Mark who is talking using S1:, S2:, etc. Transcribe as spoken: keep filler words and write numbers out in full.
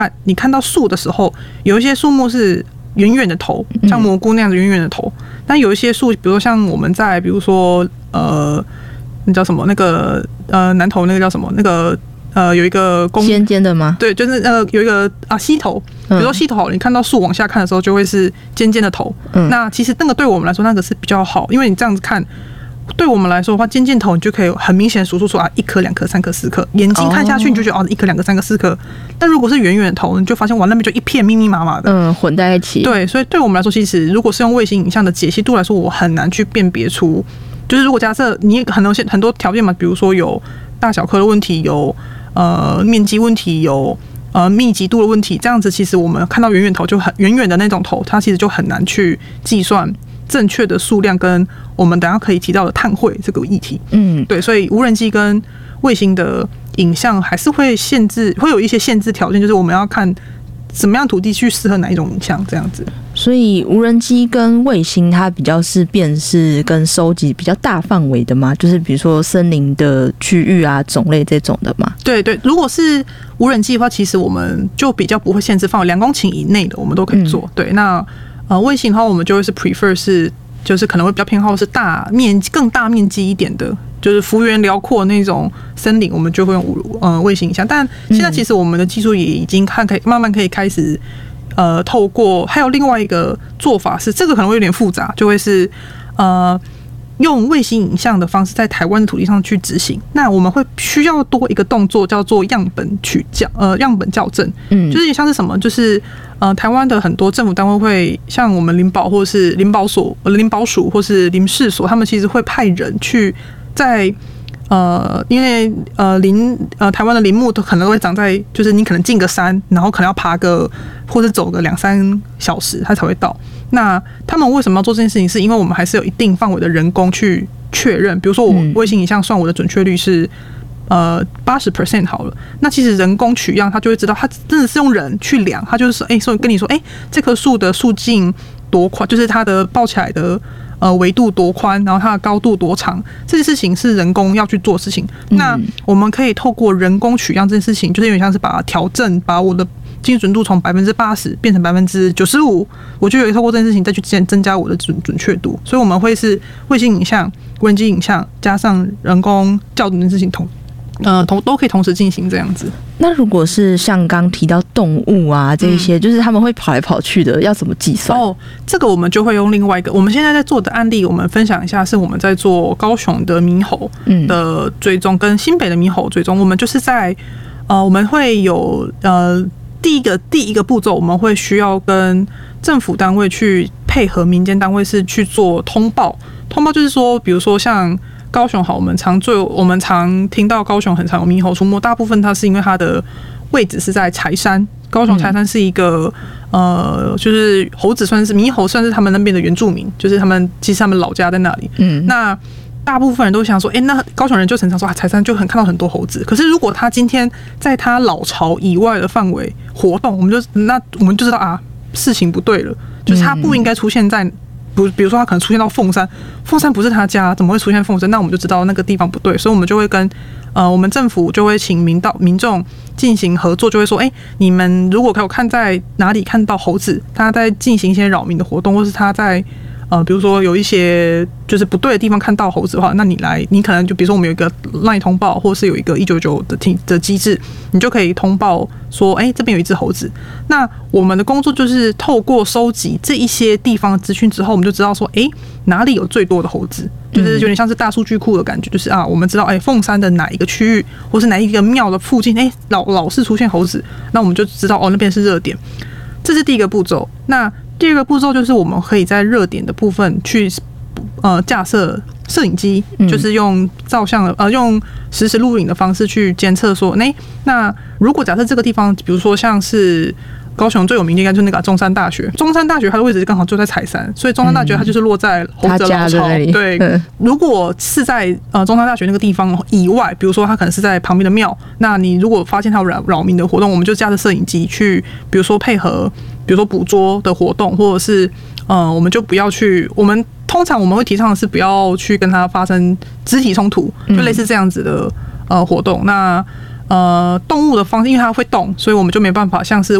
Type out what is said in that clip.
S1: 你看到树的时候，有一些树木是圆圆的头，像蘑菇那样子圆圆的头，但有一些树，比如说像我们在比如说呃，那叫什么那个呃南投那个叫什么那个。呃，有一个公
S2: 尖尖的吗？
S1: 对，就是呃有一个啊溪头，比如说溪头，你看到树往下看的时候，就会是尖尖的头。嗯，那其实那个对我们来说，那个是比较好，因为你这样子看，对我们来说的话，尖尖头你就可以很明显数出说啊，一颗、两颗、三颗、四颗，眼睛看下去你就觉得哦，一颗、两颗、三颗、四颗。但如果是圆圆的头，你就发现哇，那边就一片密密麻麻的，
S2: 嗯，混在一起。
S1: 对，所以对我们来说，其实如果是用卫星影像的解析度来说，我很难去辨别出，就是如果假设你很多很多条件嘛，比如说有大小颗的问题，有。呃，面积问题有呃密集度的问题，这样子其实我们看到圆圆头就很圆圆的那种头，它其实就很难去计算正确的数量跟我们等一下可以提到的碳汇这个议题。嗯，对，所以无人机跟卫星的影像还是会限制，会有一些限制条件，就是我们要看什么样土地去适合哪一种影像这样子。
S2: 所以无人机跟卫星它比较是辨识跟收集比较大范围的嘛，就是比如说森林的区域啊、种类这种的嘛。
S1: 对对，如果是无人机的话，其实我们就比较不会限制范围，两公顷以内的我们都可以做。嗯、对，那呃卫星的话，我们就会是 prefer 是就是可能会比较偏好是大面积、更大面积一点的。就是幅员辽阔那种森林，我们就会用呃卫星影像。但现在其实我们的技术也已经看可以慢慢可以开始呃透过，还有另外一个做法是，这个可能会有点复杂，就会是呃用卫星影像的方式在台湾的土地上去执行。那我们会需要多一个动作叫做样本取校呃样本校正，嗯，就是也像是什么，就是呃台湾的很多政府单位会像我们林保或是林保所、林保署或是林试所，他们其实会派人去。在呃，因为呃林呃台湾的林木都可能会长在，就是你可能进个山，然后可能要爬个或者走个两三小时，它才会到。那他们为什么要做这件事情？是因为我们还是有一定范围的人工去确认。比如说我卫星影像算我的准确率是呃八十 percent 好了，那其实人工取样，他就会知道，他真的是用人去量，他就是哎，所以跟你说，哎，这棵树的树径多宽，就是它的抱起来的。呃，维度多宽，然后它的高度多长，这件事情是人工要去做的事情。嗯、那我们可以透过人工取样这件事情，就是有点像是把它调正，把我的精准度从百分之八十变成百分之九十五，我就有透过这件事情再去增加我的准准确度。所以我们会是卫星影像、无人机影像加上人工校准的事情同。呃，同都可以同时进行这样子。
S2: 那如果是像刚提到动物啊这一些，嗯、就是他们会跑来跑去的，要怎么计算？哦，
S1: 这个我们就会用另外一个，我们现在在做的案例，我们分享一下，是我们在做高雄的猕猴的追踪，跟新北的猕猴追踪。我们就是在呃，我们会有呃第一个第一个步骤，我们会需要跟政府单位去配合民间单位，是去做通报。通报就是说，比如说像。高雄好，我们常最我们常听到高雄很常有猕猴出没，大部分它是因为它的位置是在柴山，高雄柴山是一个、嗯、呃，就是猴子算是猕猴算是他们那边的原住民，就是他们其实他们老家在那里。嗯，那大部分人都想说，哎、欸，那高雄人就常常说啊，柴山就很看到很多猴子。可是如果他今天在他老巢以外的范围活动，我们就那我们就知道啊，事情不对了，就是他不应该出现在。不，比如说他可能出现到凤山，凤山不是他家，怎么会出现凤山？那我们就知道那个地方不对，所以我们就会跟呃，我们政府就会请民道民众进行合作，就会说，哎、欸，你们如果有看在哪里看到猴子，他在进行一些扰民的活动，或是他在呃，比如说有一些就是不对的地方看到猴子的话，那你来，你可能就比如说我们有一个 LINE 通报，或是有一个一九九的的机制，你就可以通报说，哎、欸，这边有一只猴子。那我们的工作就是透过收集这一些地方的资讯之后，我们就知道说，哎、欸，哪里有最多的猴子，就是有点像是大数据库的感觉，就是啊，我们知道，哎、欸，凤山的哪一个区域，或是哪一个庙的附近，哎、欸，老老是出现猴子，那我们就知道哦，那边是热点。这是第一个步骤。那第二个步骤就是我们可以在热点的部分去呃架设摄影机，就是用照相呃用实时录影的方式去监测说，哎、欸，那如果假设这个地方，比如说像是高雄最有名的应该就是那个中山大学，中山大学它的位置刚好就在柴山，所以中山大学它就是落在猴子的老巢。对，如果是在呃中山大学那个地方以外，比如说它可能是在旁边的庙，那你如果发现它有扰扰民的活动，我们就架着摄影机去，比如说配合，比如说捕捉的活动，或者是呃，我们就不要去，我们通常我们会提倡的是不要去跟它发生肢体冲突，就类似这样子的呃活动。那呃动物的方式，因为它会动，所以我们就没办法像是